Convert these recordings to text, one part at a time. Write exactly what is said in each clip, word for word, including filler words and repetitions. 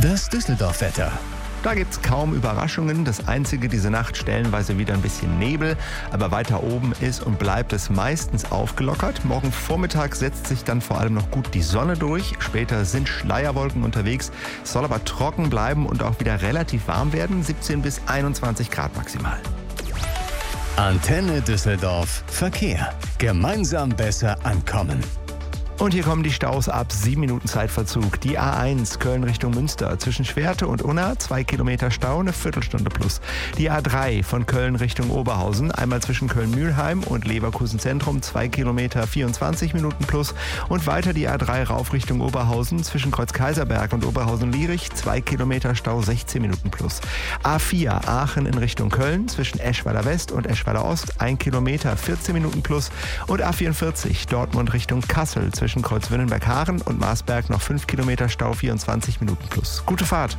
Das Düsseldorf-Wetter. Da gibt's kaum Überraschungen. Das Einzige, diese Nacht stellenweise wieder ein bisschen Nebel. Aber weiter oben ist und bleibt es meistens aufgelockert. Morgen Vormittag setzt sich dann vor allem noch gut die Sonne durch. Später sind Schleierwolken unterwegs. Es soll aber trocken bleiben und auch wieder relativ warm werden. siebzehn bis einundzwanzig Grad maximal. Antenne Düsseldorf. Verkehr. Gemeinsam besser ankommen. Und hier kommen die Staus ab sieben Minuten Zeitverzug. Die A eins Köln Richtung Münster zwischen Schwerte und Unna, zwei Kilometer Stau, eine Viertelstunde plus. Die A drei von Köln Richtung Oberhausen, einmal zwischen Köln-Mühlheim und Leverkusen Zentrum, zwei Kilometer, vierundzwanzig Minuten plus. Und weiter die A drei rauf Richtung Oberhausen zwischen Kreuz-Kaiserberg und Oberhausen-Lierich, zwei Kilometer Stau, sechzehn Minuten plus. A vier Aachen in Richtung Köln zwischen Eschweiler West und Eschweiler Ost, ein Kilometer, vierzehn Minuten plus. Und A vierundvierzig Dortmund Richtung Kassel zwischen Kreuzwindenberg-Haaren und Marsberg noch fünf Kilometer Stau, vierundzwanzig Minuten plus. Gute Fahrt!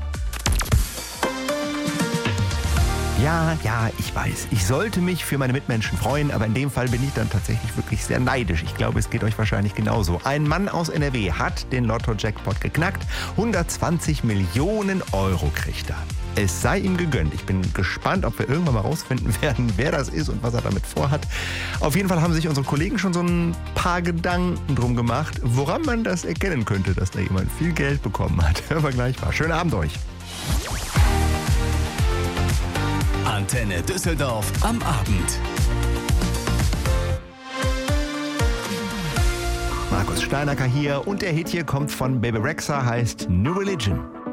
Ja, ja, ich weiß, ich sollte mich für meine Mitmenschen freuen, aber in dem Fall bin ich dann tatsächlich wirklich sehr neidisch. Ich glaube, es geht euch wahrscheinlich genauso. Ein Mann aus N R W hat den Lotto-Jackpot geknackt. hundertzwanzig Millionen Euro kriegt er. Es sei ihm gegönnt. Ich bin gespannt, ob wir irgendwann mal rausfinden werden, wer das ist und was er damit vorhat. Auf jeden Fall haben sich unsere Kollegen schon so ein paar Gedanken drum gemacht, woran man das erkennen könnte, dass da jemand viel Geld bekommen hat. Hören wir gleich mal. Schönen Abend euch. Antenne Düsseldorf am Abend. Markus Steinacker hier und der Hit hier kommt von Bebe Rexha, heißt New Religion.